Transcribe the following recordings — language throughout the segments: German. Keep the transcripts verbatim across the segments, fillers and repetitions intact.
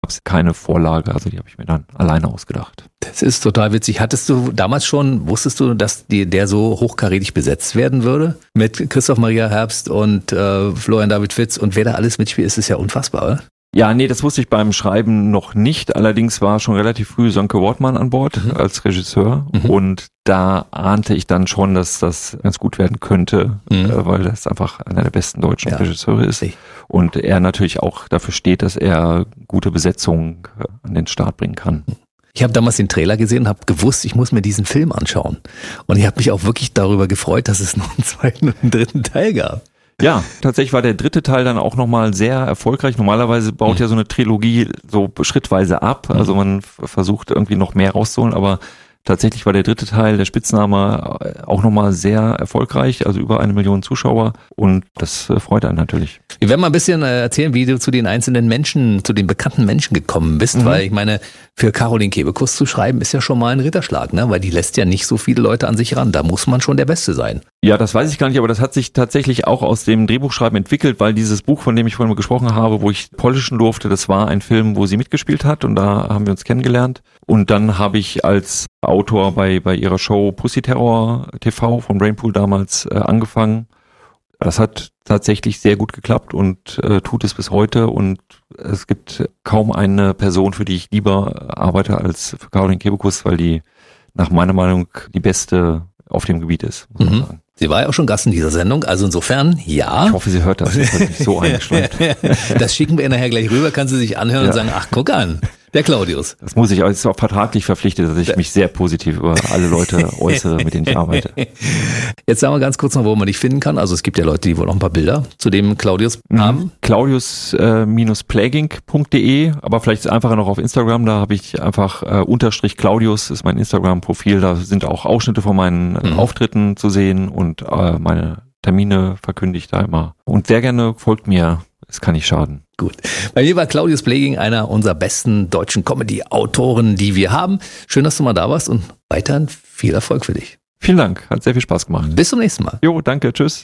gab es keine Vorlage, also die habe ich mir dann alleine ausgedacht. Das ist total witzig. Hattest du damals schon, wusstest du, dass die, der so hochkarätig besetzt werden würde? Mit Christoph Maria Herbst und äh, Florian David Fitz und wer da alles mitspielt, ist es ja unfassbar, oder? Ja, nee, das wusste ich beim Schreiben noch nicht. Allerdings war schon relativ früh Sönke Wortmann an Bord mhm. als Regisseur. Mhm. Und da ahnte ich dann schon, dass das ganz gut werden könnte, mhm. äh, weil das einfach einer der besten deutschen ja. Regisseure ist. Und er natürlich auch dafür steht, dass er gute Besetzungen äh, an den Start bringen kann. Ich habe damals den Trailer gesehen und habe gewusst, ich muss mir diesen Film anschauen. Und ich habe mich auch wirklich darüber gefreut, dass es noch einen zweiten und einen dritten Teil gab. Ja, tatsächlich war der dritte Teil dann auch nochmal sehr erfolgreich. Normalerweise baut mhm. ja so eine Trilogie so schrittweise ab. Also man versucht irgendwie noch mehr rauszuholen, aber tatsächlich war der dritte Teil, der Spitzname, auch nochmal sehr erfolgreich, also über eine Million Zuschauer und das freut einen natürlich. Wir werden mal ein bisschen erzählen, wie du zu den einzelnen Menschen, zu den bekannten Menschen gekommen bist, mhm. weil ich meine, für Caroline Kebekus zu schreiben ist ja schon mal ein Ritterschlag, ne? Weil die lässt ja nicht so viele Leute an sich ran, da muss man schon der Beste sein. Ja, das weiß ich gar nicht, aber das hat sich tatsächlich auch aus dem Drehbuchschreiben entwickelt, weil dieses Buch, von dem ich vorhin mal gesprochen habe, wo ich polnischen durfte, das war ein Film, wo sie mitgespielt hat und da haben wir uns kennengelernt. Und dann habe ich als Autor bei bei ihrer Show Pussy Terror T V von Brainpool damals äh, angefangen. Das hat tatsächlich sehr gut geklappt und äh, tut es bis heute und es gibt kaum eine Person, für die ich lieber arbeite als für Caroline Kebekus, weil die nach meiner Meinung die beste auf dem Gebiet ist, muss man mhm. sagen. Sie war ja auch schon Gast in dieser Sendung, also insofern, ja. Ich hoffe, sie hört das, das hat mich so eingeschränkt. Das schicken wir ihr nachher gleich rüber, kann sie sich anhören ja. und sagen, ach, guck an, der Claudius. Das muss ich, aber es ist auch vertraglich verpflichtet, dass ich mich sehr positiv über alle Leute äußere, mit denen ich arbeite. Jetzt sagen wir ganz kurz noch, wo man dich finden kann. Also es gibt ja Leute, die wohl noch ein paar Bilder zu dem Claudius haben. Mhm. Claudius Plagging punkt de, aber vielleicht einfacher noch auf Instagram, da habe ich einfach äh, Unterstrich Claudius, ist mein Instagram-Profil, da sind auch Ausschnitte von meinen mhm. Auftritten zu sehen und äh, meine Termine verkünde ich da immer. Und sehr gerne folgt mir, es kann nicht schaden. Gut. Bei mir war Claudius Plagging einer unserer besten deutschen Comedy-Autoren, die wir haben. Schön, dass du mal da warst und weiterhin viel Erfolg für dich. Vielen Dank, hat sehr viel Spaß gemacht. Bis zum nächsten Mal. Jo, danke, tschüss.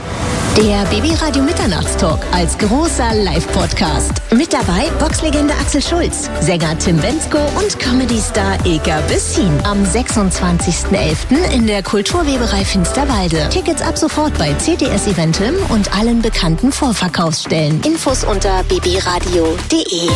Der Baby-Radio Mitternachtstalk als großer Live-Podcast. Mit dabei Boxlegende Axel Schulz, Sänger Tim Bendzko und Comedy-Star Ilka Bessin. Am sechsundzwanzigsten elften in der Kulturweberei Finsterwalde. Tickets ab sofort bei C T S Eventim und allen bekannten Vorverkaufsstellen. Infos unter babyradio punkt de.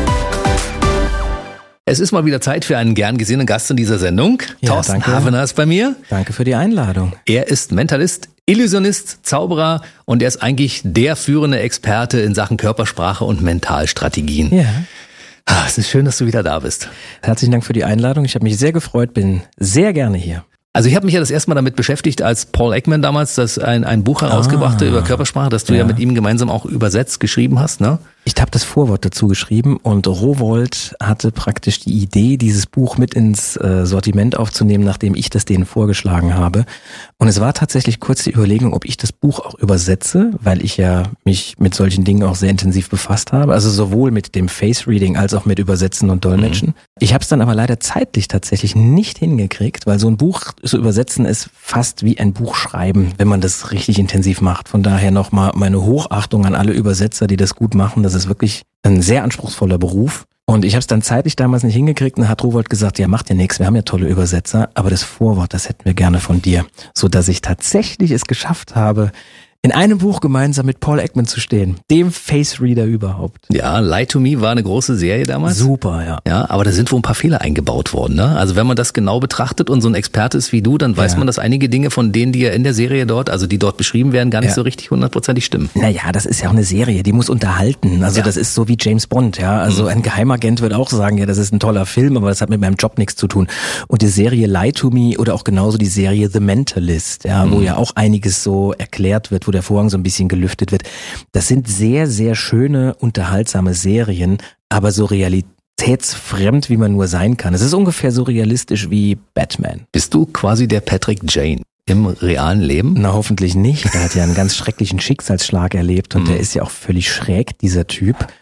Es ist mal wieder Zeit für einen gern gesehenen Gast in dieser Sendung. Ja, Thorsten danke. Havener ist bei mir. Danke für die Einladung. Er ist Mentalist, Illusionist, Zauberer und er ist eigentlich der führende Experte in Sachen Körpersprache und Mentalstrategien. Ja. Ah, es ist schön, dass du wieder da bist. Herzlichen Dank für die Einladung. Ich habe mich sehr gefreut, bin sehr gerne hier. Also ich habe mich ja das erste Mal damit beschäftigt, als Paul Ekman damals das ein, ein Buch herausgebracht hat ah, über Körpersprache, das du ja. ja mit ihm gemeinsam auch übersetzt, geschrieben hast, ne? Ich habe das Vorwort dazu geschrieben und Rowohlt hatte praktisch die Idee, dieses Buch mit ins äh, Sortiment aufzunehmen, nachdem ich das denen vorgeschlagen habe. Und es war tatsächlich kurz die Überlegung, ob ich das Buch auch übersetze, weil ich ja mich mit solchen Dingen auch sehr intensiv befasst habe. Also sowohl mit dem Face-Reading als auch mit Übersetzen und Dolmetschen. Mhm. Ich habe es dann aber leider zeitlich tatsächlich nicht hingekriegt, weil so ein Buch zu übersetzen ist fast wie ein Buch schreiben, wenn man das richtig intensiv macht. Von daher nochmal meine Hochachtung an alle Übersetzer, die das gut machen. Das ist wirklich ein sehr anspruchsvoller Beruf. Und ich habe es dann zeitlich damals nicht hingekriegt und dann hat Rowohlt gesagt, ja, macht ja nichts, wir haben ja tolle Übersetzer, aber das Vorwort, das hätten wir gerne von dir. So dass ich tatsächlich es geschafft habe, in einem Buch gemeinsam mit Paul Ekman zu stehen, dem Face-Reader überhaupt. Ja, Lie to Me war eine große Serie damals. Super, ja. Ja, aber da sind wohl ein paar Fehler eingebaut worden, ne? Also wenn man das genau betrachtet und so ein Experte ist wie du, dann weiß ja. man, dass einige Dinge von denen, die ja in der Serie dort, also die dort beschrieben werden, gar nicht ja. so richtig hundertprozentig stimmen. Naja, das ist ja auch eine Serie, die muss unterhalten. Also ja. das ist so wie James Bond, ja. Also mhm. ein Geheimagent wird auch sagen, ja, das ist ein toller Film, aber das hat mit meinem Job nichts zu tun. Und die Serie Lie to Me oder auch genauso die Serie The Mentalist, ja, mhm. wo ja auch einiges so erklärt wird, wo der Vorhang so ein bisschen gelüftet wird. Das sind sehr, sehr schöne, unterhaltsame Serien, aber so realitätsfremd, wie man nur sein kann. Es ist ungefähr so realistisch wie Batman. Bist du quasi der Patrick Jane im realen Leben? Na, hoffentlich nicht. Er hat ja einen ganz schrecklichen Schicksalsschlag erlebt und mhm. der ist ja auch völlig schräg, dieser Typ.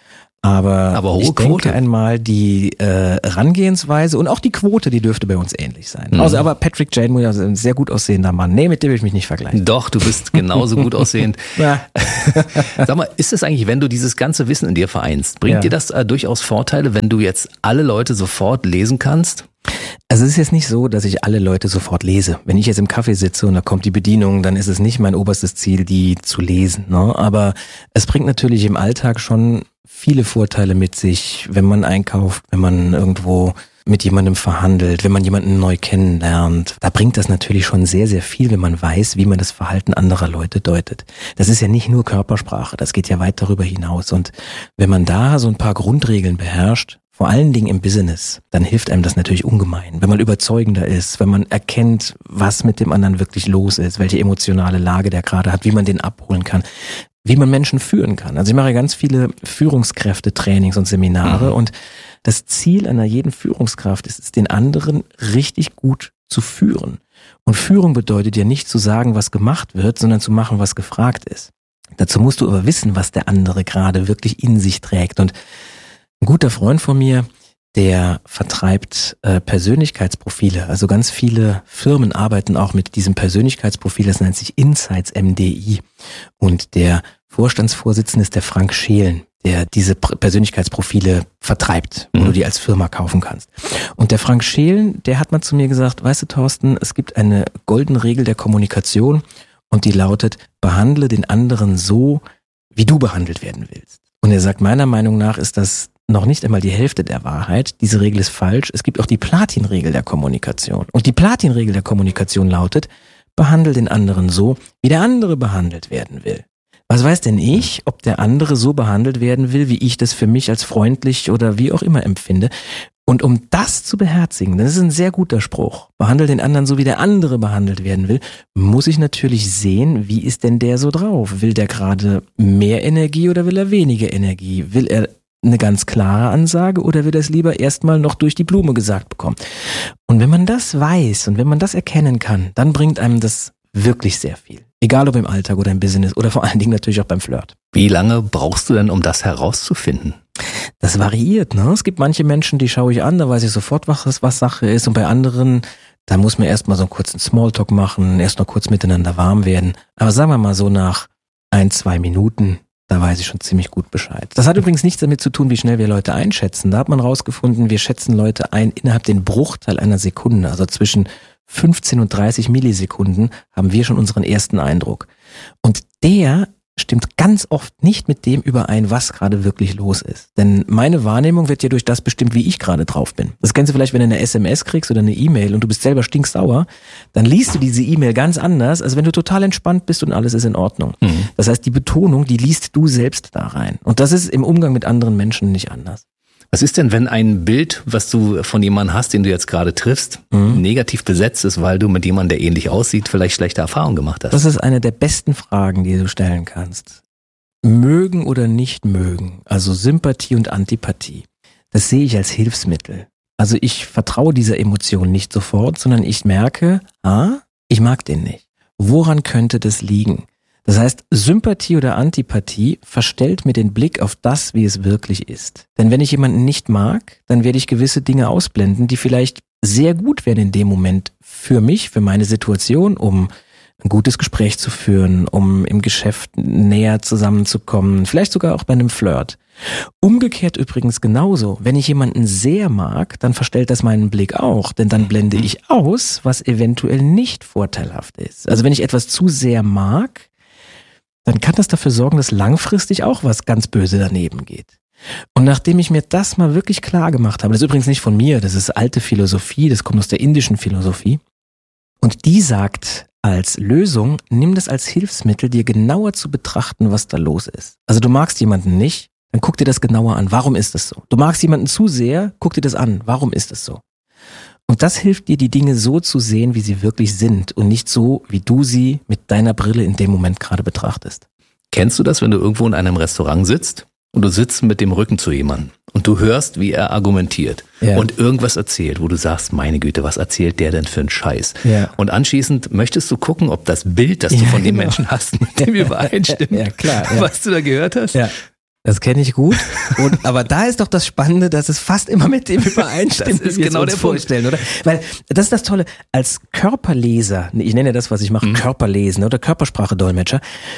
Aber, Aber hohe ich Quote. denke einmal, die äh, Herangehensweise und auch die Quote, die dürfte bei uns ähnlich sein. Mhm. Also, aber Patrick Jane ist ein sehr gut aussehender Mann. Nee, mit dem will ich mich nicht vergleichen. Doch, du bist genauso gut aussehend. Ja. Sag mal, ist es eigentlich, wenn du dieses ganze Wissen in dir vereinst, bringt Ja. dir das äh, durchaus Vorteile, wenn du jetzt alle Leute sofort lesen kannst? Also es ist jetzt nicht so, dass ich alle Leute sofort lese. Wenn ich jetzt im Café sitze und da kommt die Bedienung, dann ist es nicht mein oberstes Ziel, die zu lesen. Ne? Aber es bringt natürlich im Alltag schon viele Vorteile mit sich, wenn man einkauft, wenn man irgendwo mit jemandem verhandelt, wenn man jemanden neu kennenlernt. Da bringt das natürlich schon sehr, sehr viel, wenn man weiß, wie man das Verhalten anderer Leute deutet. Das ist ja nicht nur Körpersprache, das geht ja weit darüber hinaus. Und wenn man da so ein paar Grundregeln beherrscht, vor allen Dingen im Business, dann hilft einem das natürlich ungemein. Wenn man überzeugender ist, wenn man erkennt, was mit dem anderen wirklich los ist, welche emotionale Lage der gerade hat, wie man den abholen kann, wie man Menschen führen kann. Also ich mache ganz viele Führungskräfte-Trainings und Seminare Mhm. und das Ziel einer jeden Führungskraft ist es, den anderen richtig gut zu führen. Und Führung bedeutet ja nicht zu sagen, was gemacht wird, sondern zu machen, was gefragt ist. Dazu musst du aber wissen, was der andere gerade wirklich in sich trägt. Und ein guter Freund von mir, der vertreibt äh, Persönlichkeitsprofile. Also ganz viele Firmen arbeiten auch mit diesem Persönlichkeitsprofil, das nennt sich Insights M D I. Und der Vorstandsvorsitzende ist der Frank Schelen, der diese Pr- Persönlichkeitsprofile vertreibt, wo Mhm. du die als Firma kaufen kannst. Und der Frank Schelen, der hat mal zu mir gesagt, weißt du Thorsten, es gibt eine goldene Regel der Kommunikation und die lautet, behandle den anderen so, wie du behandelt werden willst. Und er sagt, meiner Meinung nach ist das noch nicht einmal die Hälfte der Wahrheit. Diese Regel ist falsch. Es gibt auch die Platin-Regel der Kommunikation. Und die Platin-Regel der Kommunikation lautet, behandle den anderen so, wie der andere behandelt werden will. Was weiß denn ich, ob der andere so behandelt werden will, wie ich das für mich als freundlich oder wie auch immer empfinde? Und um das zu beherzigen, das ist ein sehr guter Spruch, behandle den anderen so, wie der andere behandelt werden will, muss ich natürlich sehen, wie ist denn der so drauf? Will der gerade mehr Energie oder will er weniger Energie? Will er eine ganz klare Ansage oder will er es lieber erstmal noch durch die Blume gesagt bekommen? Und wenn man das weiß und wenn man das erkennen kann, dann bringt einem das wirklich sehr viel. Egal ob im Alltag oder im Business oder vor allen Dingen natürlich auch beim Flirt. Wie lange brauchst du denn, um das herauszufinden? Das variiert, ne? Es gibt manche Menschen, die schaue ich an, da weiß ich sofort, was, was Sache ist. Und bei anderen, da muss man erstmal so einen kurzen Smalltalk machen, erst noch kurz miteinander warm werden. Aber sagen wir mal so nach ein, zwei Minuten, da weiß ich schon ziemlich gut Bescheid. Das hat übrigens nichts damit zu tun, wie schnell wir Leute einschätzen. Da hat man rausgefunden, wir schätzen Leute ein innerhalb den Bruchteil einer Sekunde. Also zwischen fünfzehn und dreißig Millisekunden haben wir schon unseren ersten Eindruck. Und der stimmt ganz oft nicht mit dem überein, was gerade wirklich los ist. Denn meine Wahrnehmung wird ja durch das bestimmt, wie ich gerade drauf bin. Das kennst du vielleicht, wenn du eine S M S kriegst oder eine E-Mail und du bist selber stinksauer, dann liest du diese E-Mail ganz anders, als wenn du total entspannt bist und alles ist in Ordnung. Mhm. Das heißt, die Betonung, die liest du selbst da rein. Und das ist im Umgang mit anderen Menschen nicht anders. Was ist denn, wenn ein Bild, was du von jemandem hast, den du jetzt gerade triffst, Mhm. negativ besetzt ist, weil du mit jemandem, der ähnlich aussieht, vielleicht schlechte Erfahrungen gemacht hast? Das ist eine der besten Fragen, die du stellen kannst. Mögen oder nicht mögen, also Sympathie und Antipathie, das sehe ich als Hilfsmittel. Also ich vertraue dieser Emotion nicht sofort, sondern ich merke, ah, ich mag den nicht. Woran könnte das liegen? Das heißt, Sympathie oder Antipathie verstellt mir den Blick auf das, wie es wirklich ist. Denn wenn ich jemanden nicht mag, dann werde ich gewisse Dinge ausblenden, die vielleicht sehr gut wären in dem Moment für mich, für meine Situation, um ein gutes Gespräch zu führen, um im Geschäft näher zusammenzukommen, vielleicht sogar auch bei einem Flirt. Umgekehrt übrigens genauso. Wenn ich jemanden sehr mag, dann verstellt das meinen Blick auch, denn dann blende ich aus, was eventuell nicht vorteilhaft ist. Also wenn ich etwas zu sehr mag, dann kann das dafür sorgen, dass langfristig auch was ganz böse daneben geht. Und nachdem ich mir das mal wirklich klar gemacht habe, das ist übrigens nicht von mir, das ist alte Philosophie, das kommt aus der indischen Philosophie, und die sagt als Lösung, nimm das als Hilfsmittel, dir genauer zu betrachten, was da los ist. Also du magst jemanden nicht, dann guck dir das genauer an. Warum ist das so? Du magst jemanden zu sehr, guck dir das an. Warum ist das so? Und das hilft dir, die Dinge so zu sehen, wie sie wirklich sind und nicht so, wie du sie mit deiner Brille in dem Moment gerade betrachtest. Kennst du das, wenn du irgendwo in einem Restaurant sitzt und du sitzt mit dem Rücken zu jemandem und du hörst, wie er argumentiert Ja. und irgendwas erzählt, wo du sagst, meine Güte, was erzählt der denn für einen Scheiß? Ja. Und anschließend möchtest du gucken, ob das Bild, das du Ja, von dem genau. Menschen hast, mit dem übereinstimmt, Ja, klar, ja. was du da gehört hast? Ja. Das kenne ich gut. Und, aber da ist doch das Spannende, dass es fast immer mit dem übereinstimmt, das ist wie wir genau es uns der vorstellen, oder? Weil das ist das Tolle, als Körperleser, ich nenne das, was ich mache, mhm. Körperlesen oder Körpersprache-Dolmetscher,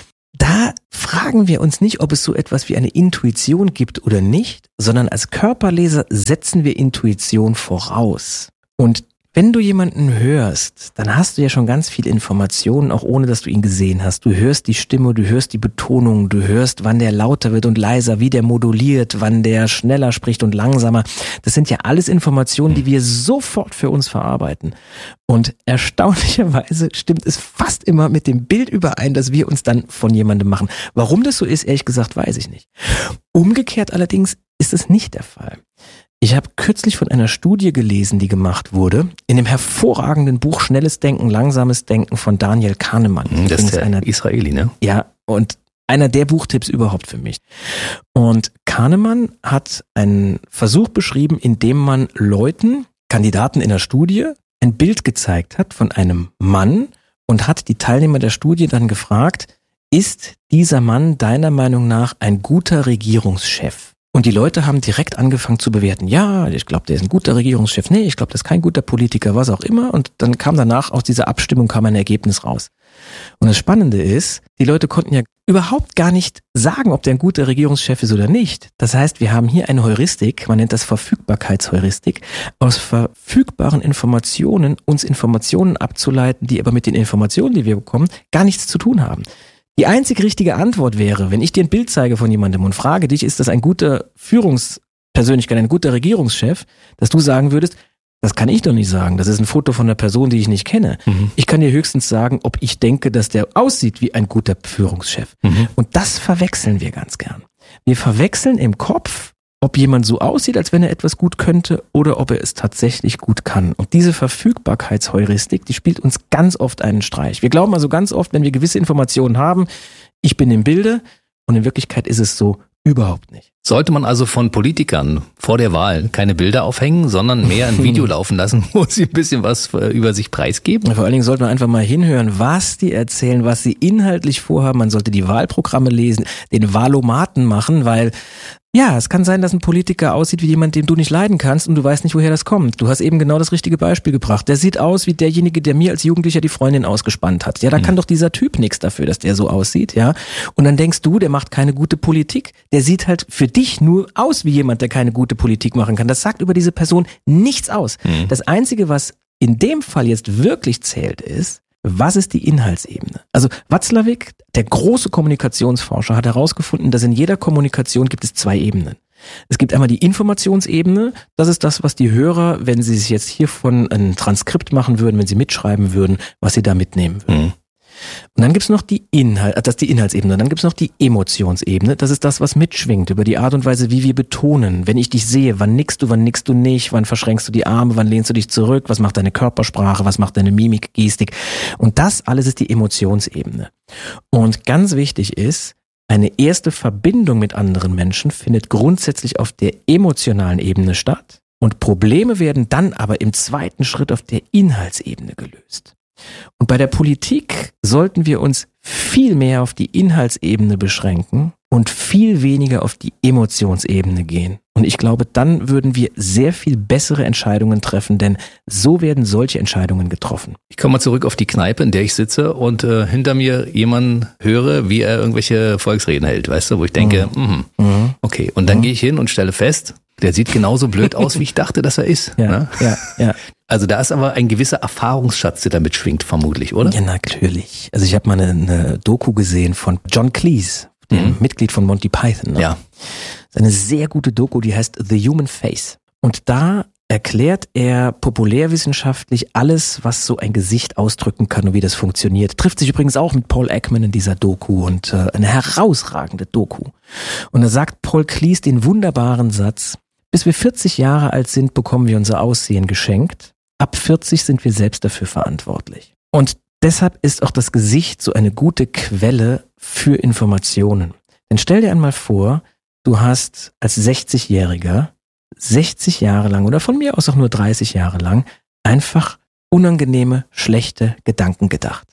da fragen wir uns nicht, ob es so etwas wie eine Intuition gibt oder nicht, sondern als Körperleser setzen wir Intuition voraus. Und wenn du jemanden hörst, dann hast du ja schon ganz viel Informationen, auch ohne dass du ihn gesehen hast. Du hörst die Stimme, du hörst die Betonung, du hörst, wann der lauter wird und leiser, wie der moduliert, wann der schneller spricht und langsamer. Das sind ja alles Informationen, die wir sofort für uns verarbeiten. Und erstaunlicherweise stimmt es fast immer mit dem Bild überein, das wir uns dann von jemandem machen. Warum das so ist, ehrlich gesagt, weiß ich nicht. Umgekehrt allerdings ist es nicht der Fall. Ich habe kürzlich von einer Studie gelesen, die gemacht wurde, in dem hervorragenden Buch Schnelles Denken, Langsames Denken von Daniel Kahnemann. Das ist der einer, Israeli, ne? Ja, und einer der Buchtipps überhaupt für mich. Und Kahnemann hat einen Versuch beschrieben, in dem man Leuten, Kandidaten in der Studie, ein Bild gezeigt hat von einem Mann und hat die Teilnehmer der Studie dann gefragt, ist dieser Mann deiner Meinung nach ein guter Regierungschef? Und die Leute haben direkt angefangen zu bewerten. Ja, ich glaube, der ist ein guter Regierungschef. Nee, ich glaube, das ist kein guter Politiker, was auch immer. Und dann kam danach aus dieser Abstimmung kam ein Ergebnis raus. Und das Spannende ist, die Leute konnten ja überhaupt gar nicht sagen, ob der ein guter Regierungschef ist oder nicht. Das heißt, wir haben hier eine Heuristik, man nennt das Verfügbarkeitsheuristik, aus verfügbaren Informationen uns Informationen abzuleiten, die aber mit den Informationen, die wir bekommen, gar nichts zu tun haben. Die einzig richtige Antwort wäre, wenn ich dir ein Bild zeige von jemandem und frage dich, ist das ein guter Führungspersönlichkeit, ein guter Regierungschef, dass du sagen würdest, das kann ich doch nicht sagen. Das ist ein Foto von einer Person, die ich nicht kenne. Mhm. Ich kann dir höchstens sagen, ob ich denke, dass der aussieht wie ein guter Führungschef. Mhm. Und das verwechseln wir ganz gern. Wir verwechseln im Kopf, ob jemand so aussieht, als wenn er etwas gut könnte oder ob er es tatsächlich gut kann. Und diese Verfügbarkeitsheuristik, die spielt uns ganz oft einen Streich. Wir glauben also ganz oft, wenn wir gewisse Informationen haben, ich bin im Bilde und in Wirklichkeit ist es so überhaupt nicht. Sollte man also von Politikern vor der Wahl keine Bilder aufhängen, sondern mehr ein Video laufen lassen, wo sie ein bisschen was über sich preisgeben? Vor allen Dingen sollte man einfach mal hinhören, was die erzählen, was sie inhaltlich vorhaben. Man sollte die Wahlprogramme lesen, den Wahlomaten machen, weil ja, es kann sein, dass ein Politiker aussieht wie jemand, den du nicht leiden kannst und du weißt nicht, woher das kommt. Du hast eben genau das richtige Beispiel gebracht. Der sieht aus wie derjenige, der mir als Jugendlicher die Freundin ausgespannt hat. Ja, da mhm. kann doch dieser Typ nichts dafür, dass der so aussieht, ja. Und dann denkst du, der macht keine gute Politik. Der sieht halt für dich nur aus wie jemand, der keine gute Politik machen kann. Das sagt über diese Person nichts aus. Mhm. Das Einzige, was in dem Fall jetzt wirklich zählt, ist, was ist die Inhaltsebene? Also Watzlawick, der große Kommunikationsforscher, hat herausgefunden, dass in jeder Kommunikation gibt es zwei Ebenen. Es gibt einmal die Informationsebene, das ist das, was die Hörer, wenn sie sich jetzt hiervon ein Transkript machen würden, wenn sie mitschreiben würden, was sie da mitnehmen würden. Mhm. Und dann gibt's noch die Inhalt, das ist die Inhaltsebene, dann gibt's noch die Emotionsebene, das ist das, was mitschwingt, über die Art und Weise, wie wir betonen. Wenn ich dich sehe, wann nickst du, wann nickst du nicht, wann verschränkst du die Arme, wann lehnst du dich zurück, was macht deine Körpersprache, was macht deine Mimik, Gestik. Und das alles ist die Emotionsebene. Und ganz wichtig ist, eine erste Verbindung mit anderen Menschen findet grundsätzlich auf der emotionalen Ebene statt und Probleme werden dann aber im zweiten Schritt auf der Inhaltsebene gelöst. Und bei der Politik sollten wir uns viel mehr auf die Inhaltsebene beschränken und viel weniger auf die Emotionsebene gehen. Und ich glaube, dann würden wir sehr viel bessere Entscheidungen treffen, denn so werden solche Entscheidungen getroffen. Ich komme mal zurück auf die Kneipe, in der ich sitze und äh, hinter mir jemanden höre, wie er irgendwelche Volksreden hält, weißt du, wo ich denke, mhm. Mhm. okay, und dann mhm. gehe ich hin und stelle fest, der sieht genauso blöd aus, wie ich dachte, dass er ist. Ja, ne? ja, ja. Also da ist aber ein gewisser Erfahrungsschatz, der damit schwingt, vermutlich, oder? Ja, natürlich. Also ich habe mal eine, eine Doku gesehen von John Cleese, dem mhm. Mitglied von Monty Python. Ne? Ja. Das ist eine sehr gute Doku, die heißt The Human Face. Und da erklärt er populärwissenschaftlich alles, was so ein Gesicht ausdrücken kann und wie das funktioniert. Trifft sich übrigens auch mit Paul Ekman in dieser Doku und äh, eine herausragende Doku. Und da sagt Paul Cleese den wunderbaren Satz: Bis wir vierzig Jahre alt sind, bekommen wir unser Aussehen geschenkt. Ab vierzig sind wir selbst dafür verantwortlich. Und deshalb ist auch das Gesicht so eine gute Quelle für Informationen. Denn stell dir einmal vor, du hast als sechzigjähriger sechzig Jahre lang oder von mir aus auch nur dreißig Jahre lang einfach unangenehme, schlechte Gedanken gedacht.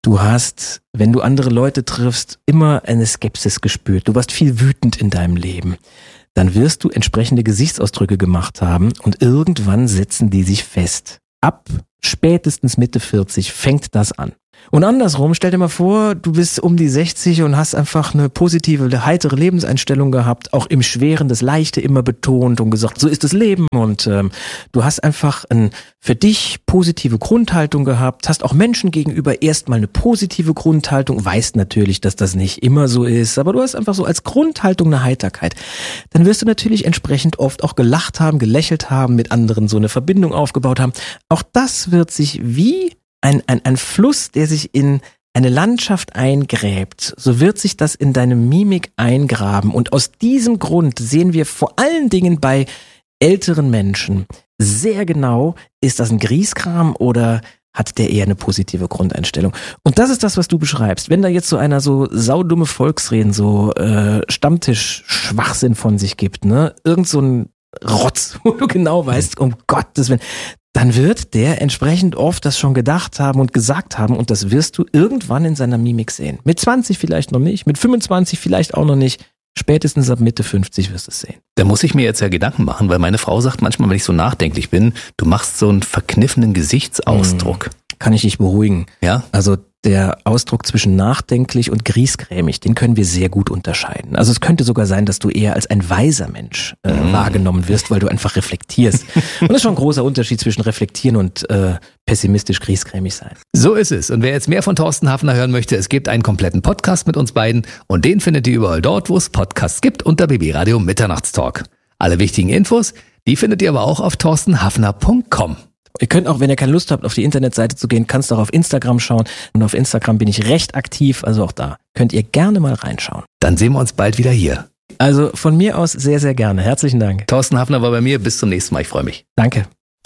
Du hast, wenn du andere Leute triffst, immer eine Skepsis gespürt. Du warst viel wütend in deinem Leben. Dann wirst du entsprechende Gesichtsausdrücke gemacht haben und irgendwann setzen die sich fest. Ab spätestens Mitte vierzig fängt das an. Und andersrum, stell dir mal vor, du bist um die sechzig und hast einfach eine positive, eine heitere Lebenseinstellung gehabt, auch im Schweren das Leichte immer betont und gesagt, so ist das Leben. Und ähm, du hast einfach ein, für dich positive Grundhaltung gehabt, hast auch Menschen gegenüber erstmal eine positive Grundhaltung, weißt natürlich, dass das nicht immer so ist, aber du hast einfach so als Grundhaltung eine Heiterkeit. Dann wirst du natürlich entsprechend oft auch gelacht haben, gelächelt haben, mit anderen so eine Verbindung aufgebaut haben. Auch das wird sich wie Ein, ein, ein Fluss, der sich in eine Landschaft eingräbt, so wird sich das in deine Mimik eingraben. Und aus diesem Grund sehen wir vor allen Dingen bei älteren Menschen sehr genau, ist das ein Grieskram oder hat der eher eine positive Grundeinstellung. Und das ist das, was du beschreibst. Wenn da jetzt so einer so saudumme Volksreden, so äh, Stammtisch-Schwachsinn von sich gibt, ne, irgend so ein Rotz, wo du genau weißt, um Gottes Willen, dann wird der entsprechend oft das schon gedacht haben und gesagt haben und das wirst du irgendwann in seiner Mimik sehen. Mit zwanzig vielleicht noch nicht, mit fünfundzwanzig vielleicht auch noch nicht, spätestens ab Mitte fünfzig wirst du es sehen. Da muss ich mir jetzt ja Gedanken machen, weil meine Frau sagt manchmal, wenn ich so nachdenklich bin, du machst so einen verkniffenen Gesichtsausdruck. Hm, kann ich dich beruhigen. Ja? Also der Ausdruck zwischen nachdenklich und griesgrämig, den können wir sehr gut unterscheiden. Also es könnte sogar sein, dass du eher als ein weiser Mensch äh, mm. wahrgenommen wirst, weil du einfach reflektierst. Und das ist schon ein großer Unterschied zwischen reflektieren und äh, pessimistisch griesgrämig sein. So ist es. Und wer jetzt mehr von Thorsten Hafner hören möchte, es gibt einen kompletten Podcast mit uns beiden und den findet ihr überall dort, wo es Podcasts gibt, unter B B Radio Mitternachtstalk. Alle wichtigen Infos, die findet ihr aber auch auf thorsten hafner punkt com. Ihr könnt auch, wenn ihr keine Lust habt, auf die Internetseite zu gehen, kannst du auch auf Instagram schauen. Und auf Instagram bin ich recht aktiv, also auch da könnt ihr gerne mal reinschauen. Dann sehen wir uns bald wieder hier. Also von mir aus sehr, sehr gerne. Herzlichen Dank. Thorsten Hafner war bei mir. Bis zum nächsten Mal. Ich freue mich. Danke.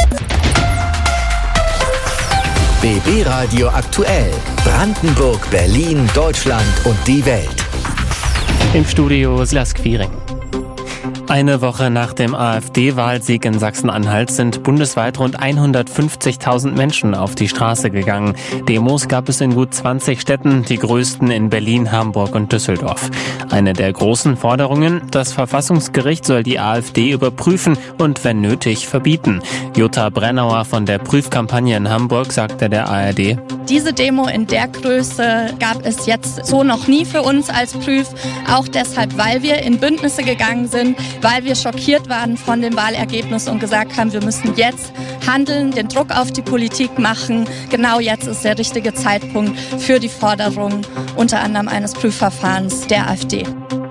B B Radio aktuell. Brandenburg, Berlin, Deutschland und die Welt. Im Studio Silas Quiring. Eine Woche nach dem AfD-Wahlsieg in Sachsen-Anhalt sind bundesweit rund hundertfünfzigtausend Menschen auf die Straße gegangen. Demos gab es in gut zwanzig Städten, die größten in Berlin, Hamburg und Düsseldorf. Eine der großen Forderungen, das Verfassungsgericht soll die AfD überprüfen und wenn nötig verbieten. Jutta Brennauer von der Prüfkampagne in Hamburg sagte der A R D: Diese Demo in der Größe gab es jetzt so noch nie für uns als Prüf, auch deshalb, weil wir in Bündnisse gegangen sind, weil wir schockiert waren von dem Wahlergebnis und gesagt haben, wir müssen jetzt handeln, den Druck auf die Politik machen. Genau jetzt ist der richtige Zeitpunkt für die Forderung unter anderem eines Prüfverfahrens der AfD.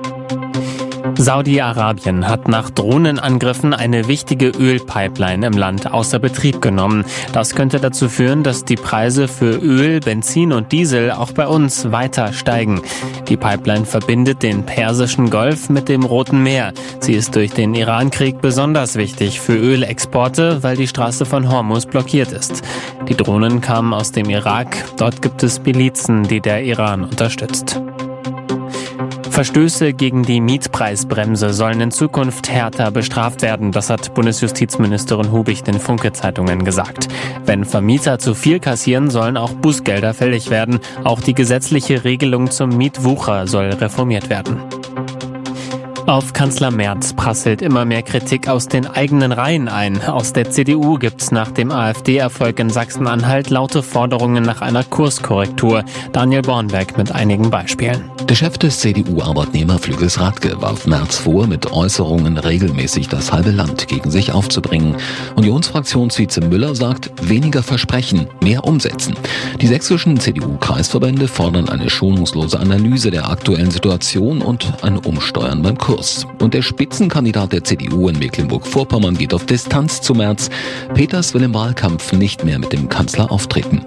Saudi-Arabien hat nach Drohnenangriffen eine wichtige Ölpipeline im Land außer Betrieb genommen. Das könnte dazu führen, dass die Preise für Öl, Benzin und Diesel auch bei uns weiter steigen. Die Pipeline verbindet den Persischen Golf mit dem Roten Meer. Sie ist durch den Iran-Krieg besonders wichtig für Ölexporte, weil die Straße von Hormuz blockiert ist. Die Drohnen kamen aus dem Irak. Dort gibt es Milizen, die der Iran unterstützt. Verstöße gegen die Mietpreisbremse sollen in Zukunft härter bestraft werden. Das hat Bundesjustizministerin Hubig den Funke-Zeitungen gesagt. Wenn Vermieter zu viel kassieren, sollen auch Bußgelder fällig werden. Auch die gesetzliche Regelung zum Mietwucher soll reformiert werden. Auf Kanzler Merz prasselt immer mehr Kritik aus den eigenen Reihen ein. Aus der C D U gibt's nach dem AfD-Erfolg in Sachsen-Anhalt laute Forderungen nach einer Kurskorrektur. Daniel Bornberg mit einigen Beispielen. Der Chef des C D U-Arbeitnehmerflügels Radke warf Merz vor, mit Äußerungen regelmäßig das halbe Land gegen sich aufzubringen. Unionsfraktionsvize Müller sagt, weniger versprechen, mehr umsetzen. Die sächsischen C D U-Kreisverbände fordern eine schonungslose Analyse der aktuellen Situation und ein Umsteuern beim Kurs. Und der Spitzenkandidat der C D U in Mecklenburg-Vorpommern geht auf Distanz zu Merz. Peters will im Wahlkampf nicht mehr mit dem Kanzler auftreten.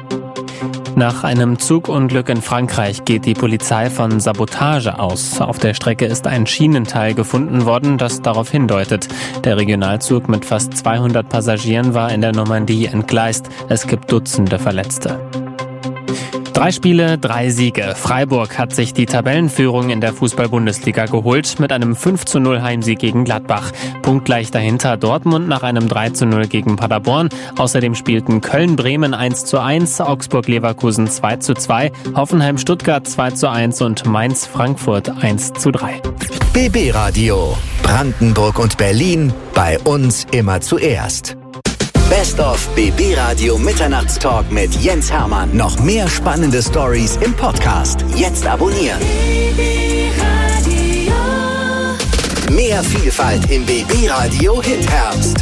Nach einem Zugunglück in Frankreich geht die Polizei von Sabotage aus. Auf der Strecke ist ein Schienenteil gefunden worden, das darauf hindeutet. Der Regionalzug mit fast zweihundert Passagieren war in der Normandie entgleist. Es gibt Dutzende Verletzte. Drei Spiele, drei Siege. Freiburg hat sich die Tabellenführung in der Fußball-Bundesliga geholt mit einem fünf zu null Heimsieg gegen Gladbach. Punktgleich dahinter Dortmund nach einem drei zu null gegen Paderborn. Außerdem spielten Köln-Bremen eins zu eins, Augsburg-Leverkusen zwei zu zwei, Hoffenheim-Stuttgart zwei zu eins und Mainz-Frankfurt eins zu drei. B B Radio. Brandenburg und Berlin. Bei uns immer zuerst. Best of B B Radio Mitternachtstalk mit Jens Hermann. Noch mehr spannende Stories im Podcast. Jetzt abonnieren. B B Radio. Mehr Vielfalt im B B Radio Hit Herbst.